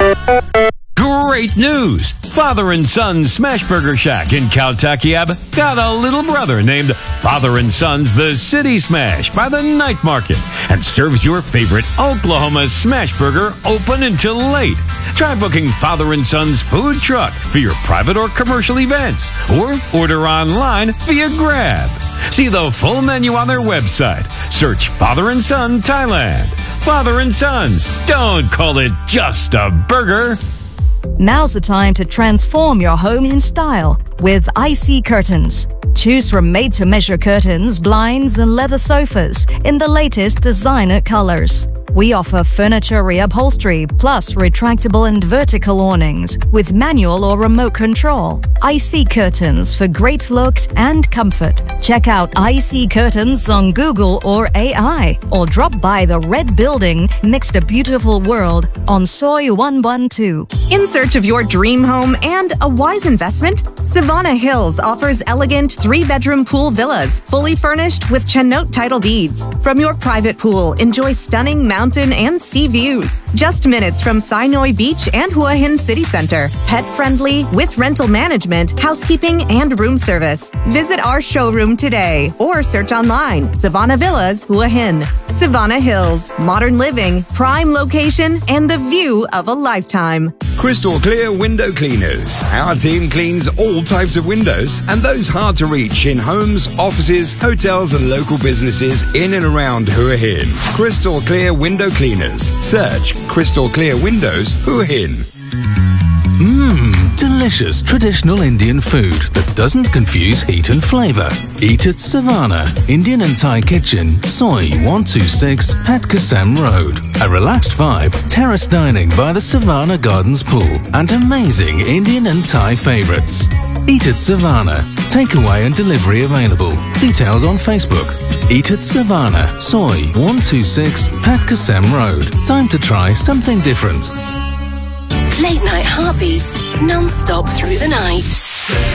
Great news! Father and Son Smashburger Shack in Caltakiab got a little brother named Father and Son's The City Smash by the Night Market and serves your favorite Oklahoma Smashburger open until late. Try booking Father and Son's food truck for your private or commercial events or order online via Grab. See the full menu on their website. Search Father and Son Thailand. Father and Sons. Don't call it just a burger. Now's the time to transform your home in style with IC Curtains. Choose from made-to-measure curtains, blinds, and leather sofas in the latest designer colors. We offer furniture reupholstery plus retractable and vertical awnings with manual or remote control. IC Curtains for great looks and comfort. Check out IC Curtains on Google or AI or drop by the Red Building next to Beautiful World on Soy 112. In search of your dream home and a wise investment? Savannah Hills offers elegant 3-bedroom pool villas, fully furnished with Chennote title deeds. From your private pool, enjoy stunning mountain and sea views. Just minutes from Sinoi Beach and Hua Hin City Center. Pet-friendly with rental management, housekeeping, and room service. Visit our showroom today or search online, Savannah Villas, Hua Hin. Savannah Hills, modern living, prime location, and the view of a lifetime. Crystal Clear Window Cleaners. Our team cleans all types of windows and those hard to reach in homes, offices, hotels, and local businesses in and around Hua Hin. Crystal Clear Window Cleaners. Search Crystal Clear Windows Hua Hin. Delicious traditional Indian food that doesn't confuse heat and flavor. Eat at Savannah, Indian and Thai Kitchen, Soy 126, Pat Kasem Road. A relaxed vibe, terrace dining by the Savannah Gardens pool, and amazing Indian and Thai favorites. Eat at Savannah. Takeaway and delivery available. Details on Facebook. Eat at Savannah, Soy 126, Pat Kasem Road. Time to try something different. Late night heartbeats, non-stop through the night.